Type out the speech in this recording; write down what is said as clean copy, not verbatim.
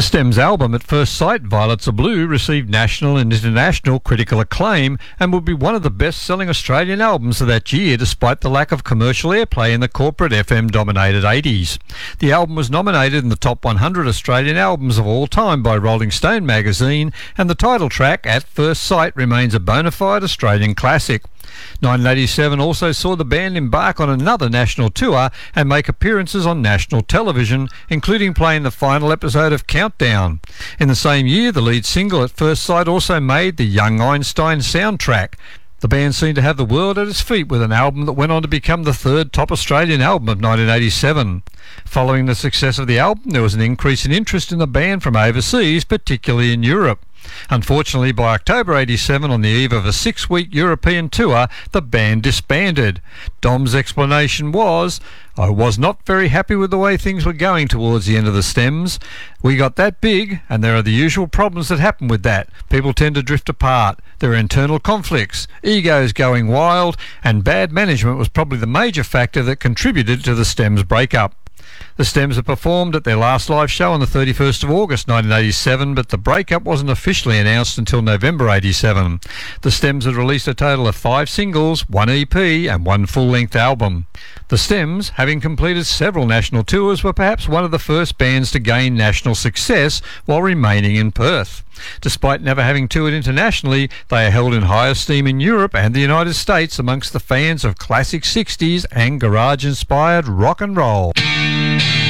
The Stems album At First Sight, Violets Are Blue received national and international critical acclaim and would be one of the best-selling Australian albums of that year despite the lack of commercial airplay in the corporate FM-dominated 80s. The album was nominated in the top 100 Australian albums of all time by Rolling Stone magazine, and the title track, At First Sight, remains a bona fide Australian classic. 1987 also saw the band embark on another national tour and make appearances on national television, including playing the final episode of Countdown. In the same year, the lead single At First Sight also made the Young Einstein soundtrack. The band seemed to have the world at its feet with an album that went on to become the third top Australian album of 1987. Following the success of the album, there was an increase in interest in the band from overseas, particularly in Europe. Unfortunately, by October 87, on the eve of a 6-week European tour, the band disbanded. Dom's explanation was, "I was not very happy with the way things were going towards the end of the Stems. We got that big, and there are the usual problems that happen with that. People tend to drift apart. There are internal conflicts, egos going wild, and bad management was probably the major factor that contributed to the Stems breakup." The Stems had performed at their last live show on the 31st of August 1987, but the breakup wasn't officially announced until November 87. The Stems had released a total of 5 singles, 1 EP and 1 full-length album. The Stems, having completed several national tours, were perhaps one of the first bands to gain national success while remaining in Perth. Despite never having toured internationally, they are held in high esteem in Europe and the United States amongst the fans of classic 60s and garage-inspired rock and roll.